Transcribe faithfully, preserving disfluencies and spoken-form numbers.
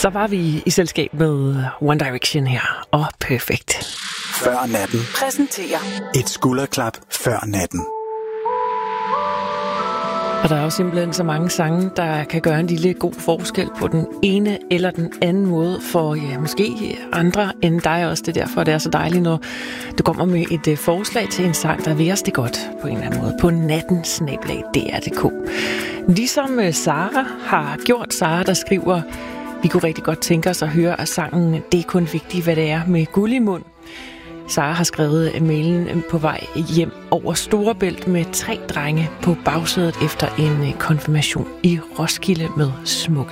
Så var vi i selskab med One Direction her, og Perfect. Før natten. Præsenterer et skulderklap før natten. Og der er jo simpelthen så mange sange, der kan gøre en lille god forskel på den ene eller den anden måde, for ja, måske andre end dig også. Det er derfor, det er så dejligt, når du kommer med et uh, forslag til en sang, der vil os det godt på en eller anden måde. På natten snabel-a d r punktum d k. Ligesom uh, Sara har gjort. Sara, der skriver, vi kunne rigtig godt tænke os at høre af sangen Det er kun vigtigt, hvad det er med guld i mund. Sara har skrevet mailen på vej hjem over Storebælt med tre drenge på bagsædet efter en konfirmation i Roskilde med smukke